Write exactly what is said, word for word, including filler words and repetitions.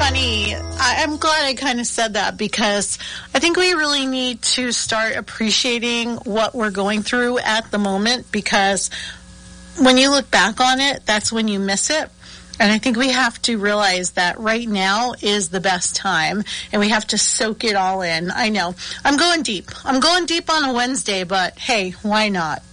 funny. I, I'm glad I kind of said that because I think we really need to start appreciating what we're going through at the moment, because when you look back on it, that's when you miss it. And I think we have to realize that right now is the best time, and we have to soak it all in. I know. I'm going deep. I'm going deep on a Wednesday, but hey, why not?